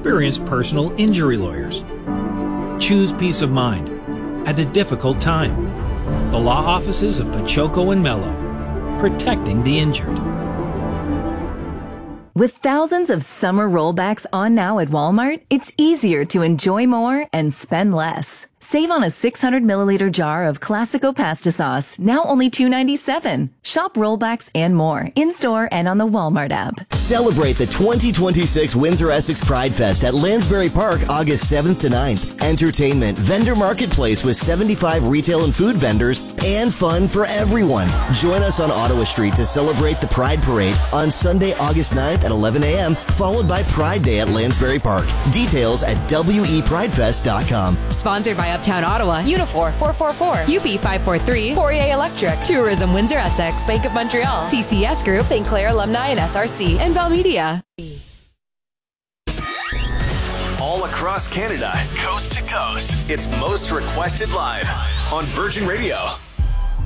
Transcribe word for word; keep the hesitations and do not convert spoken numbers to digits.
experienced personal injury lawyers. Choose peace of mind at a difficult time. The law offices of Pachoco and Mello, protecting the injured. With thousands of summer rollbacks on now at Walmart, it's easier to enjoy more and spend less. Save on a six hundred milliliter jar of Classico pasta sauce, now only two ninety-seven. Shop rollbacks and more, in-store and on the Walmart app. Celebrate the twenty twenty-six Windsor Essex Pride Fest at Lansbury Park, August seventh to ninth. Entertainment, vendor marketplace with seventy-five retail and food vendors, and fun for everyone. Join us on Ottawa Street to celebrate the Pride Parade on Sunday, August ninth at eleven a.m., followed by Pride Day at Lansbury Park. Details at w e pride fest dot com. Sponsored by Uptown Ottawa, Unifor four four four, U P five four three, Poirier Electric, Tourism Windsor Essex, Bank of Montreal, C C S Group, Saint Clair Alumni and S R C, and Bell Media. All across Canada, coast to coast, it's Most Requested Live on Virgin Radio.